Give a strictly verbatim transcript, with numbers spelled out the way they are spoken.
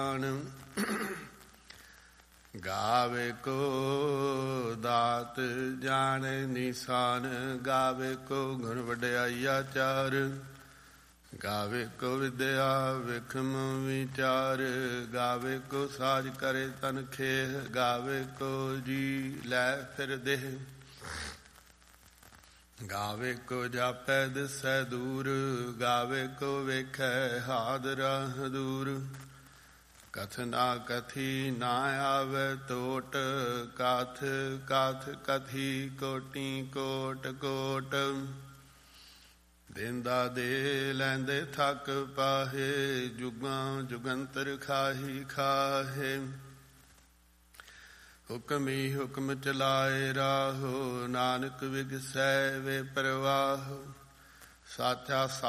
ਗਾਵੇ ਕੋ ਦਾਤ ਜਾਣੇ ਨਿਸ਼ਾਨ, ਗਾਵੇ ਕੋ ਗੁਣ ਵਡਿਆਈ ਆਚਾਰ, ਗਾਵੇ ਕੋ ਵਿਦਿਆ ਵਿਖਮ ਵਿਚਾਰ, ਗਾਵੇ ਕੋ ਸਾਜ ਕਰੇ ਤਨ ਖੇਹ, ਗਾਵੇ ਕੋ ਜੀ ਲੈ ਫਿਰ ਦੇਹ, ਗਾਵੇ ਕੋ ਜਾਪੈ ਦਿਸੈ ਦੂਰ, ਗਾਵੇ ਕੋ ਵੇਖੈ ਹਾਦਰਾ ਦੂਰ, ਕਥ ਨਾ ਕਥੀ ਨਾ ਆਵੈ ਟੋਟ, ਕਾਥ ਕਾਥ ਕਥੀ ਕੋਟੀ ਕੋਟ ਕੋਟ, ਦੇਂਦਾ ਦੇ ਲੈਂਦੇ ਥੱਕ ਪਾਹੇ, ਜੁਗਾਂ ਜੁਗੰਤਰ ਖਾਹੀ ਖਾਹੇ, ਹੁਕਮ ਹੀ ਹੁਕਮ ਚਲਾਏ ਰਾਹੋ, ਨਾਨਕ ਵਿਗਸੈ ਵੇ ਪ੍ਰਵਾਹ, ਸਾਚਾ